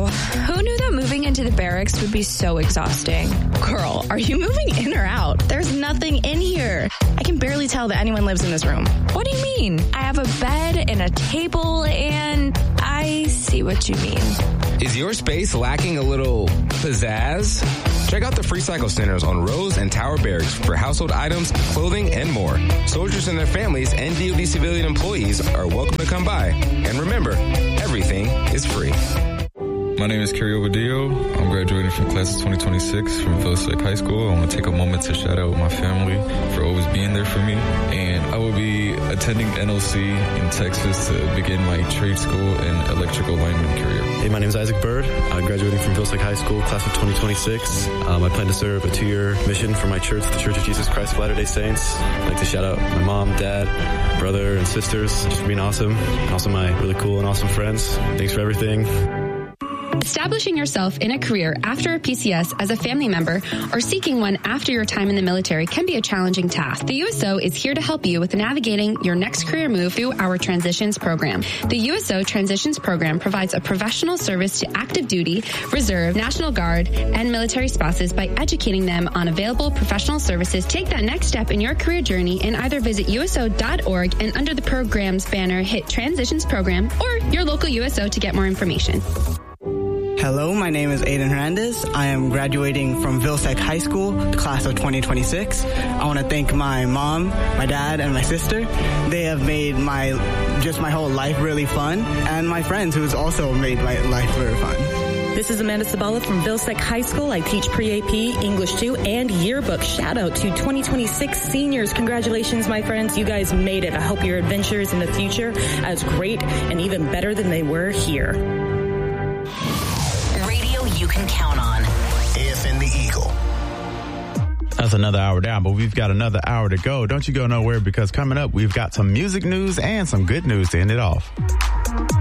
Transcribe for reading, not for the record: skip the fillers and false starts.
Wow. Who knew that moving into the barracks would be so exhausting? Girl, are you moving in or out? There's nothing in here. I can barely tell that anyone lives in this room. What do you mean? I have a bed and a table and I see what you mean. Is your space lacking a little pizzazz? Check out the Free Cycle Centers on Rose and Tower Barracks for household items, clothing, and more. Soldiers and their families and DoD civilian employees are welcome to come by. And remember, everything is free. My name is Kerry Obadillo. I'm graduating from class of 2026 from Vilsack High School. I want to take a moment to shout out my family for always being there for me. And I will be attending NLC in Texas to begin my trade school and electrical lineman career. Hey, my name is Isaac Bird. I'm graduating from Vilsack High School, class of 2026. I plan to serve a 2-year mission for my church, the Church of Jesus Christ of Latter-day Saints. I'd like to shout out my mom, dad, brother, and sisters just for being awesome. Also my really cool and awesome friends. Thanks for everything. Establishing yourself in a career after a PCS as a family member or seeking one after your time in the military can be a challenging task. The USO is here to help you with navigating your next career move through our Transitions Program. The USO Transitions Program provides a professional service to active duty, reserve, National Guard, and military spouses by educating them on available professional services. Take that next step in your career journey and either visit USO.org and under the program's banner hit Transitions Program or your local USO to get more information. Hello, my name is Aiden Hernandez. I am graduating from Vilsack High School, the class of 2026. I want to thank my mom, my dad, and my sister. They have made my whole life really fun, and my friends who's also made my life very fun. This is Amanda Sabala from Vilsack High School. I teach pre-AP, English 2, and yearbook. Shout out to 2026 seniors. Congratulations, my friends. You guys made it. I hope your adventures in the future are as great and even better than they were here. You can count on. AFN The Eagle. That's another hour down, but we've got another hour to go. Don't you go nowhere, because coming up, we've got some music news and some good news to end it off.